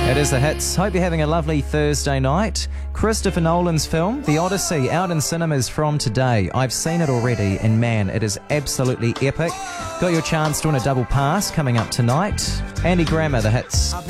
It is The Hits. Hope you're having a lovely Thursday night. Christopher Nolan's film, The Odyssey, out in cinemas from today. I've seen it already, and man, it is absolutely epic. Got your chance to win a double pass coming up tonight. Andy Grammer, The Hits.